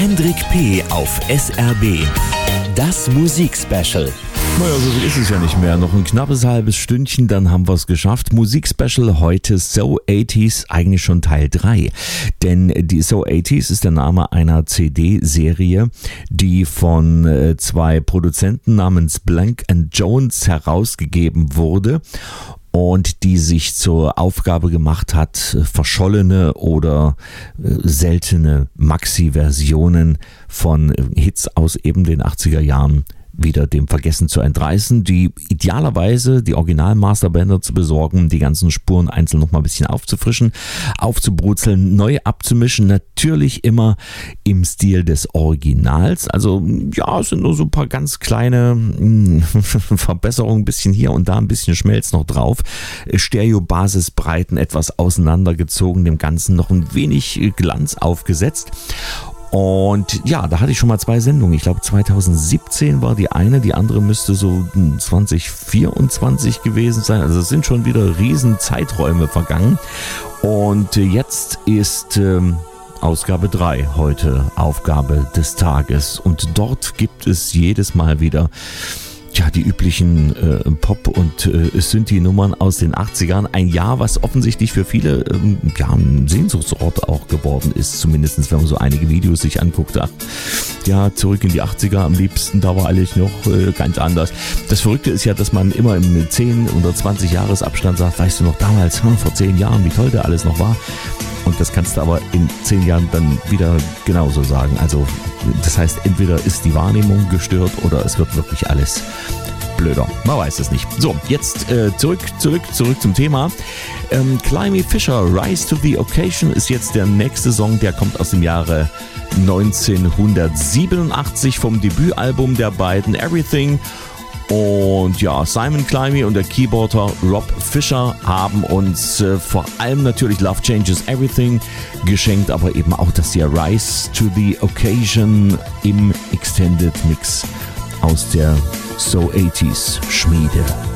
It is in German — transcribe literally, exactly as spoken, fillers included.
Hendrik P. auf S R B. Das Musikspecial. Naja, so viel ist es ja nicht mehr. Noch ein knappes halbes Stündchen, dann haben wir es geschafft. Musikspecial heute So achtziger, eigentlich schon Teil drei. Denn die So achtziger ist der Name einer C D-Serie, die von äh, zwei Produzenten namens Blank and Jones herausgegeben wurde. Und die sich zur Aufgabe gemacht hat, verschollene oder äh, seltene Maxi-Versionen von Hits aus eben den achtziger Jahren wieder dem Vergessen zu entreißen, die idealerweise die Original-Masterbänder zu besorgen, die ganzen Spuren einzeln noch mal ein bisschen aufzufrischen, aufzubrutzeln, neu abzumischen, natürlich immer im Stil des Originals. Also ja, es sind nur so ein paar ganz kleine mh, Verbesserungen, ein bisschen hier und da, ein bisschen Schmelz noch drauf. Stereo-Basisbreiten etwas auseinandergezogen, dem Ganzen noch ein wenig Glanz aufgesetzt. Und ja, da hatte ich schon mal zwei Sendungen. Ich glaube zwanzig siebzehn war die eine, die andere müsste so zwanzig vierundzwanzig gewesen sein. Also es sind schon wieder riesen Zeiträume vergangen. Und jetzt ist ähm, Ausgabe drei heute Aufgabe des Tages. Und dort gibt es jedes Mal wieder ja, die üblichen äh, Pop- und äh, Synthi-Nummern aus den achtzigern. Ein Jahr, was offensichtlich für viele ähm, ja, ein Sehnsuchtsort auch geworden ist. Zumindest, wenn man so einige Videos sich anguckt. Ach, ja, zurück in die achtziger am liebsten, da war alles noch äh, ganz anders. Das Verrückte ist ja, dass man immer im zehn oder zwanzig Jahresabstand sagt, weißt du noch damals, hm, vor zehn Jahren, wie toll der alles noch war. Und das kannst du aber in zehn Jahren dann wieder genauso sagen. Also das heißt, entweder ist die Wahrnehmung gestört oder es wird wirklich alles blöder. Man weiß es nicht. So, jetzt äh, zurück, zurück, zurück zum Thema. Ähm, Climie Fisher, Rise to the Occasion ist jetzt der nächste Song, der kommt aus dem Jahre neunzehnhundertsiebenundachtzig vom Debütalbum der beiden Everything. Und ja, Simon Climie und der Keyboarder Rob Fisher haben uns äh, vor allem natürlich Love Changes Everything geschenkt, aber eben auch das hier Rise to the Occasion im Extended Mix aus der So achtziger Schmiede.